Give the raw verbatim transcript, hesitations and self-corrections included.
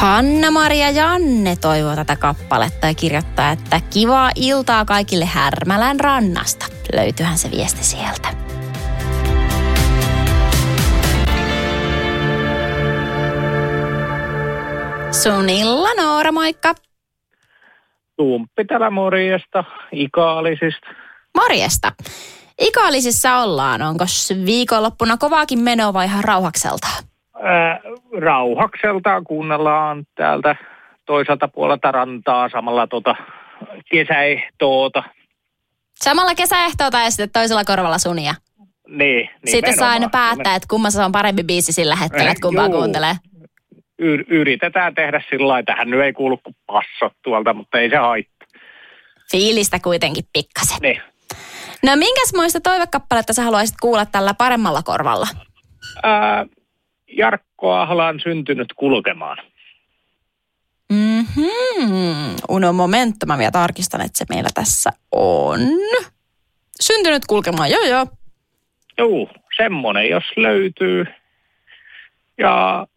Hanna-Maria Janne toivoo tätä kappaletta ja kirjoittaa, että kivaa iltaa kaikille Härmälän rannasta. Löytyyhän se viesti sieltä. Sunilla Noora, moikka. Tumppi täällä morjesta, Ikaalisista. Morjesta. Ikaalisissa ollaan. Onko viikonloppuna kovaakin menoa vai ihan rauhakseltaan? Ää, rauhakseltaan kuunnellaan täältä toiselta puolelta rantaa samalla tota kesäehtoota. Samalla kesäehtoota ja sitten toisella korvalla sunia. Niin. Sitten saa aina päättää, että kummassa on parempi biisi sillä hetkellä, että kumpaa kuuntelee. Y- yritetään tehdä sillä lailla. Tähän nyt ei kuulu kuin passot tuolta, mutta ei se haittaa. Fiilistä kuitenkin pikkasen. Niin. No minkäs muista toivekappaletta sä haluaisit kuulla tällä paremmalla korvalla? Ää, Jarkko Ahlaan Syntynyt kulkemaan. Mhm. Uno momento, mä vielä tarkistan, että se meillä tässä on. Syntynyt kulkemaan, joo joo. Joo, semmonen jos löytyy. Ja